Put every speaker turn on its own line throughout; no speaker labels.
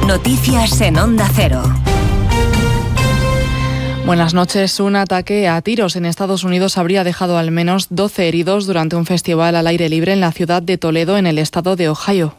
Noticias en Onda Cero.
Buenas noches. Un ataque a tiros en Estados Unidos habría dejado al menos 12 heridos durante un festival al aire libre en la ciudad de Toledo, en el estado de Ohio.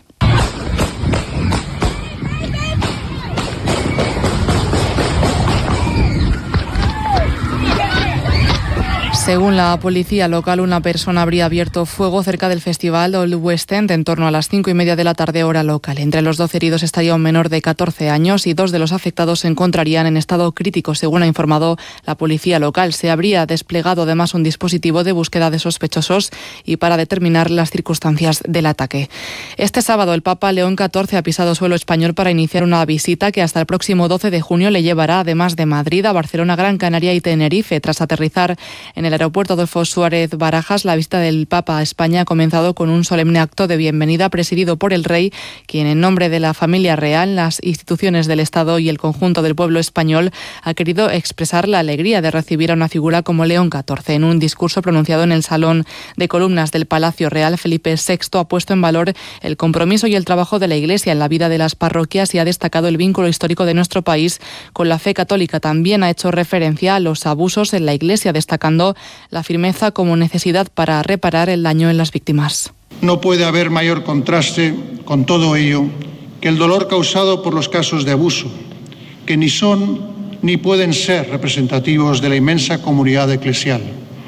Según la policía local, una persona habría abierto fuego cerca del festival Old West End en torno a las 5:30 de la tarde, hora local. Entre los 12 heridos estaría un menor de 14 años y 2 de los afectados se encontrarían en estado crítico, según ha informado la policía local. Se habría desplegado además un dispositivo de búsqueda de sospechosos y para determinar las circunstancias del ataque. Este sábado, el Papa León XIV ha pisado suelo español para iniciar una visita que hasta el próximo 12 de junio le llevará, además de Madrid, a Barcelona, Gran Canaria y Tenerife. Tras aterrizar en el aeropuerto Adolfo Suárez Barajas, la visita del Papa a España ha comenzado con un solemne acto de bienvenida presidido por el Rey, quien en nombre de la familia real, las instituciones del Estado y el conjunto del pueblo español ha querido expresar la alegría de recibir a una figura como León XIV. En un discurso pronunciado en el Salón de Columnas del Palacio Real, Felipe VI ha puesto en valor el compromiso y el trabajo de la Iglesia en la vida de las parroquias y ha destacado el vínculo histórico de nuestro país con la fe católica. También ha hecho referencia a los abusos en la Iglesia, destacando la firmeza como necesidad para reparar el daño en las víctimas.
No puede haber mayor contraste con todo ello que el dolor causado por los casos de abuso, que ni son ni pueden ser representativos de la inmensa comunidad eclesial.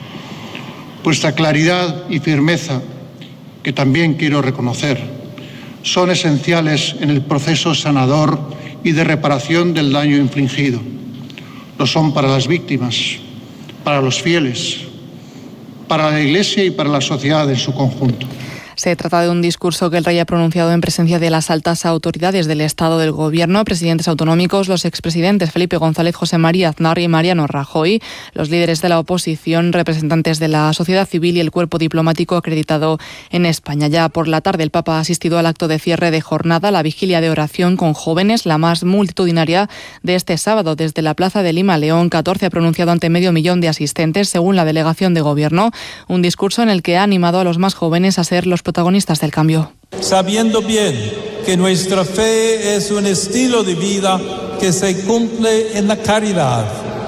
Vuestra claridad y firmeza, que también quiero reconocer, son esenciales en el proceso sanador y de reparación del daño infligido. Lo son para las víctimas, para los fieles, para la Iglesia y para la sociedad en su conjunto.
Se trata de un discurso que el Rey ha pronunciado en presencia de las altas autoridades del Estado del Gobierno, presidentes autonómicos, los expresidentes Felipe González, José María Aznar y Mariano Rajoy, los líderes de la oposición, representantes de la sociedad civil y el cuerpo diplomático acreditado en España. Ya por la tarde, el Papa ha asistido al acto de cierre de jornada, la vigilia de oración con jóvenes, la más multitudinaria de este sábado. Desde la Plaza de Lima, León XIV ha pronunciado ante medio millón de asistentes, según la delegación de Gobierno, un discurso en el que ha animado a los más jóvenes a ser los protagonistas del cambio.
Sabiendo bien que nuestra fe es un estilo de vida que se cumple en la caridad.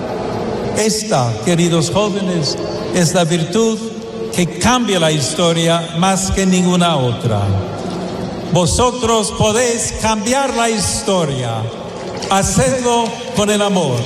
Esta, queridos jóvenes, es la virtud que cambia la historia más que ninguna otra. Vosotros podéis cambiar la historia. Hacedlo con el amor.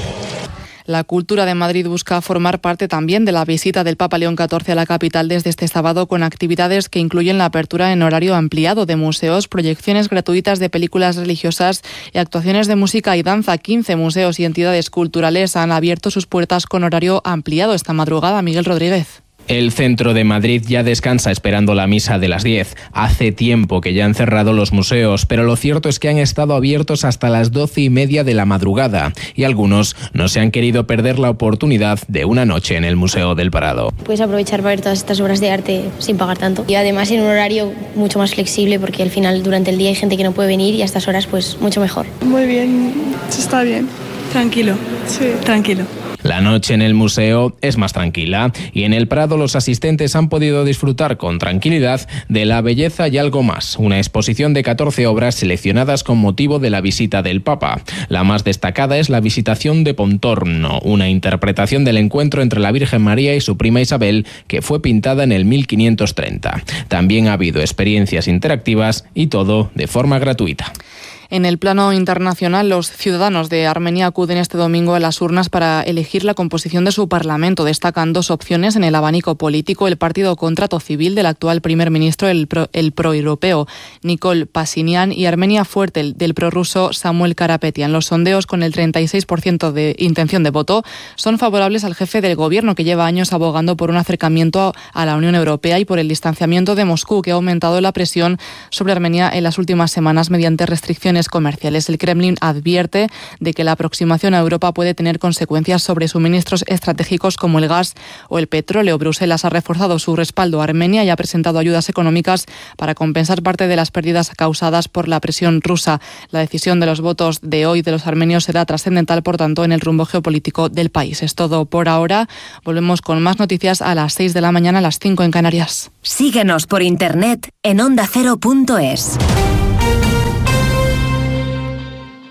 La Cultura de Madrid busca formar parte también de la visita del Papa León XIV a la capital desde este sábado, con actividades que incluyen la apertura en horario ampliado de museos, proyecciones gratuitas de películas religiosas y actuaciones de música y danza. 15 museos y entidades culturales han abierto sus puertas con horario ampliado esta madrugada. Miguel Rodríguez.
El centro de Madrid ya descansa esperando la misa de las 10. Hace tiempo que ya han cerrado los museos, pero lo cierto es que han estado abiertos hasta las 12:30 de la madrugada y algunos no se han querido perder la oportunidad de una noche en el Museo del Prado.
Puedes aprovechar para ver todas estas obras de arte sin pagar tanto y además en un horario mucho más flexible, porque al final durante el día hay gente que no puede venir y a estas horas pues mucho mejor.
Muy bien, está bien. Tranquilo, sí, tranquilo.
La noche en el museo es más tranquila y en el Prado los asistentes han podido disfrutar con tranquilidad de La belleza y algo más, una exposición de 14 obras seleccionadas con motivo de la visita del Papa. La más destacada es la Visitación de Pontormo, una interpretación del encuentro entre la Virgen María y su prima Isabel, que fue pintada en el 1530. También ha habido experiencias interactivas y todo de forma gratuita.
En el plano internacional, los ciudadanos de Armenia acuden este domingo a las urnas para elegir la composición de su parlamento. Destacan dos opciones en el abanico político: el partido Contrato Civil del actual primer ministro, el proeuropeo Nikol Pashinyan, y Armenia Fuerte del prorruso Samuel Karapetyan. Los sondeos, con el 36% de intención de voto, son favorables al jefe del gobierno, que lleva años abogando por un acercamiento a la Unión Europea y por el distanciamiento de Moscú, que ha aumentado la presión sobre Armenia en las últimas semanas mediante restricciones comerciales. El Kremlin advierte de que la aproximación a Europa puede tener consecuencias sobre suministros estratégicos como el gas o el petróleo. Bruselas ha reforzado su respaldo a Armenia y ha presentado ayudas económicas para compensar parte de las pérdidas causadas por la presión rusa. La decisión de los votos de hoy de los armenios será trascendental, por tanto, en el rumbo geopolítico del país. Es todo por ahora. Volvemos con más noticias a las 6 de la mañana, a las 5 en Canarias.
Síguenos por internet en ondacero.es.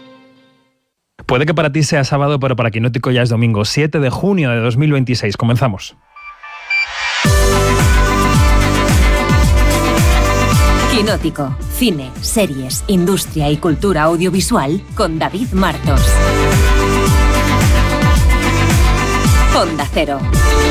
Puede que para ti sea sábado, pero para Quinótico ya es domingo, 7 de junio de 2026. Comenzamos.
Quinótico, cine, series, industria y cultura audiovisual con David Martos. Onda Cero.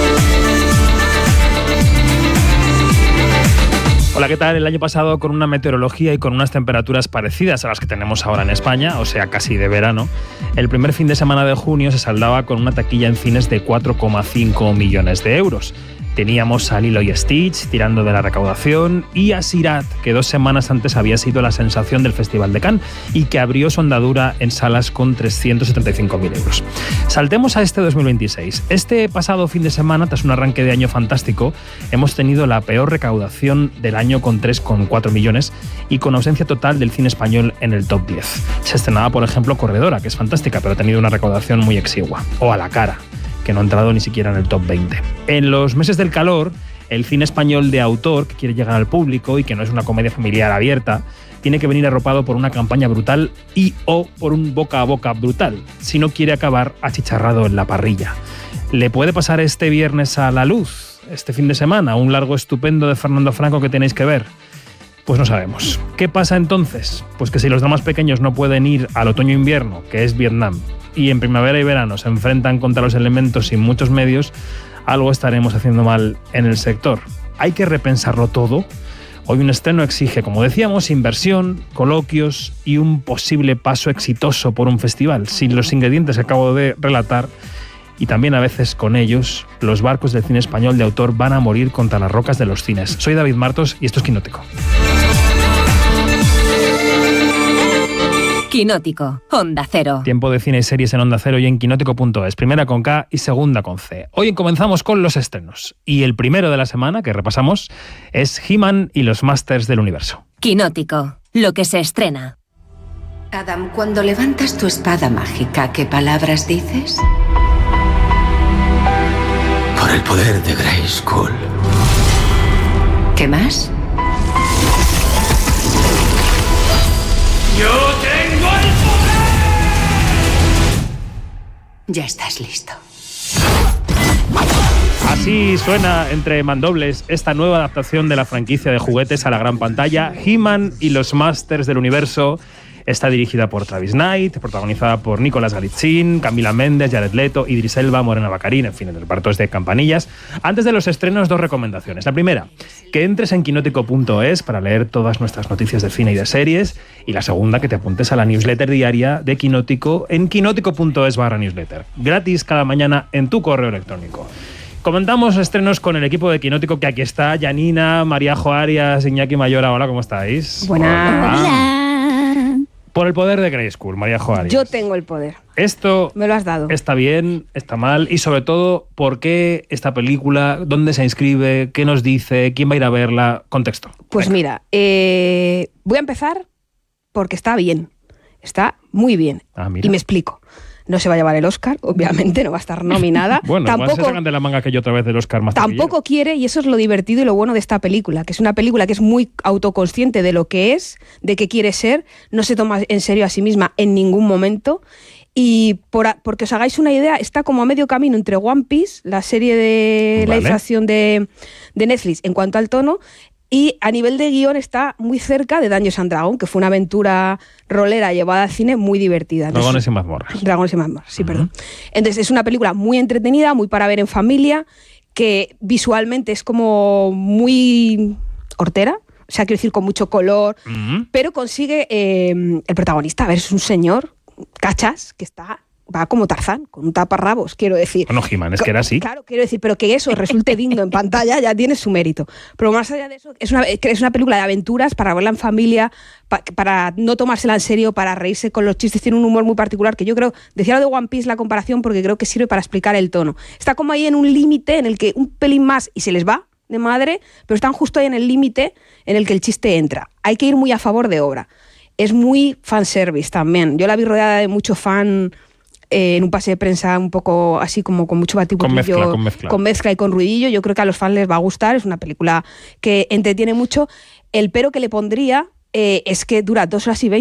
Hola, ¿qué tal? El año pasado, con una meteorología y con unas temperaturas parecidas a las que tenemos ahora en España, o sea, casi de verano, el primer fin de semana de junio se saldaba con una taquilla en cines de 4,5 millones de euros. Teníamos a Lilo y Stitch tirando de la recaudación y a Sirat, que 2 semanas antes había sido la sensación del Festival de Cannes y que abrió su andadura en salas con 375.000 euros. Saltemos a este 2026. Este pasado fin de semana, tras un arranque de año fantástico, hemos tenido la peor recaudación del año con 3,4 millones y con ausencia total del cine español en el top 10. Se estrenaba, por ejemplo, Corredora, que es fantástica, pero ha tenido una recaudación muy exigua. O A la cara, que no ha entrado ni siquiera en el top 20. En los meses del calor, el cine español de autor, que quiere llegar al público y que no es una comedia familiar abierta, tiene que venir arropado por una campaña brutal y o por un boca a boca brutal, si no quiere acabar achicharrado en la parrilla. ¿Le puede pasar este viernes a La Luz, este fin de semana, un largo estupendo de Fernando Franco que tenéis que ver? Pues no sabemos. ¿Qué pasa entonces? Pues que si los dramas pequeños no pueden ir al otoño-invierno, que es Vietnam, y en primavera y verano se enfrentan contra los elementos sin muchos medios, algo estaremos haciendo mal en el sector. Hay que repensarlo todo. Hoy un estreno exige, como decíamos, inversión, coloquios y un posible paso exitoso por un festival, sin los ingredientes que acabo de relatar. Y también a veces con ellos, los barcos del cine español de autor van a morir contra las rocas de los cines. Soy David Martos y esto es Quinótico.
Quinótico, Onda Cero.
Tiempo de cine y series en Onda Cero y en quinótico.es. Primera con K y segunda con C. Hoy comenzamos con los estrenos. Y el primero de la semana que repasamos es He-Man y los Masters del Universo.
Quinótico, lo que se estrena.
Adam, cuando levantas tu espada mágica, ¿qué palabras dices?
Por el poder de Grayskull.
¿Qué más?
¡Yo tengo el poder!
Ya estás listo.
Así suena entre mandobles esta nueva adaptación de la franquicia de juguetes a la gran pantalla, He-Man y los Masters del Universo. Está dirigida por Travis Knight, protagonizada por Nicolas Galitzin, Camila Méndez, Jared Leto, Idris Elba, Morena Baccarin, en fin, el reparto es de campanillas. Antes de los estrenos, 2 recomendaciones. La primera, que entres en quinótico.es para leer todas nuestras noticias de cine y de series. Y la segunda, que te apuntes a la newsletter diaria de Quinótico en quinótico.es/newsletter. Gratis cada mañana en tu correo electrónico. Comentamos estrenos con el equipo de Quinótico, que aquí está Janina, Maríajo Arias, Iñaki Mayora. Hola, ¿cómo estáis?
Buenas.
Hola. Por el poder de Grayskull, Maríajo Arias.
Yo tengo el poder.
Esto
me lo has dado.
¿Está bien? ¿Está mal? Y sobre todo, ¿por qué esta película? ¿Dónde se inscribe? ¿Qué nos dice? ¿Quién va a ir a verla? Contexto.
Pues venga. Mira, voy a empezar porque está bien. Está muy bien. Y me explico. No se va a llevar el Oscar, obviamente, no va a estar nominada.
Bueno, tampoco se sacan de la manga que yo otra vez del Oscar más.
Tampoco quiere, y eso es lo divertido y lo bueno de esta película, que es una película que es muy autoconsciente de lo que es, de qué quiere ser, no se toma en serio a sí misma en ningún momento. Y porque os hagáis una idea, está como a medio camino entre One Piece, la serie de live action de Netflix, en cuanto al tono, y a nivel de guión está muy cerca de Dungeons and Dragons, que fue una aventura rolera llevada al cine muy divertida.
Dragones y mazmorras.
Dragones y mazmorras, sí, perdón. Entonces es una película muy entretenida, muy para ver en familia, que visualmente es como muy hortera, o sea, quiero decir, con mucho color, pero consigue el protagonista, a ver, es un señor, cachas, que va como Tarzán, con un taparrabos, quiero decir.
Bueno, He-Man, es que era así.
Claro, quiero decir, pero que eso resulte digno en pantalla ya tiene su mérito. Pero más allá de eso, es una película de aventuras para verla en familia, para no tomársela en serio, para reírse con los chistes. Tiene un humor muy particular que yo creo, decía lo de One Piece la comparación, porque creo que sirve para explicar el tono. Está como ahí en un límite en el que un pelín más y se les va de madre, pero están justo ahí en el límite en el que el chiste entra. Hay que ir muy a favor de obra. Es muy fanservice también. Yo la vi rodeada de mucho fan en un pase de prensa un poco así como con mucho batiburrillo, con mezcla y con ruidillo. Yo creo que a los fans les va a gustar. Es una película que entretiene mucho. El pero que le pondría es que dura 2 horas y 20.